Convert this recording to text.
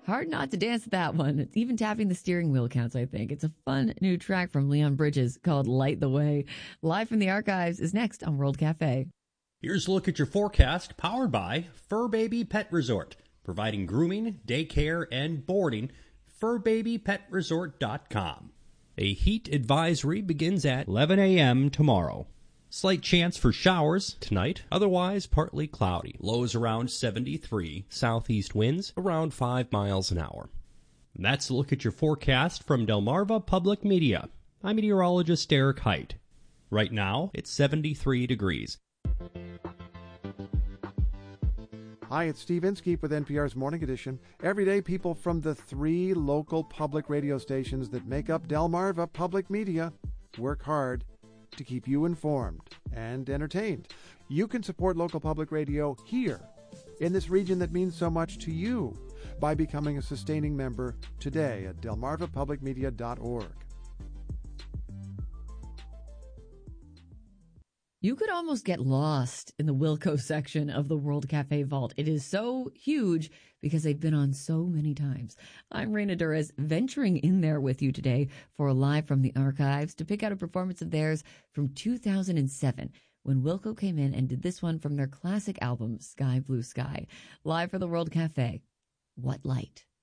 Hard not to dance to that one. It's even tapping the steering wheel counts, I think. It's a fun new track from Leon Bridges called Light the Way. Live from the archives is next on World Cafe. Here's a look at your forecast, powered by Fur Baby Pet Resort, providing grooming, daycare, and boarding. FurBabyPetResort.com. A heat advisory begins at 11 a.m. tomorrow. Slight chance for showers tonight, otherwise partly cloudy. Lows around 73, southeast winds around 5 miles an hour. And that's a look at your forecast from Delmarva Public Media. I'm meteorologist Derek Height. Right now, it's 73 degrees. Hi, it's Steve Inskeep with NPR's Morning Edition. Every day, people from the 3 local public radio stations that make up Delmarva Public Media work hard to keep you informed and entertained. You can support local public radio here in this region that means so much to you by becoming a sustaining member today at delmarvapublicmedia.org. You could almost get lost in the Wilco section of the World Cafe Vault. It is so huge because they've been on so many times. I'm Raina Durez, venturing in there with you today for a Live from the Archives to pick out a performance of theirs from 2007 when Wilco came in and did this one from their classic album, Sky Blue Sky. Live for the World Cafe, What Light?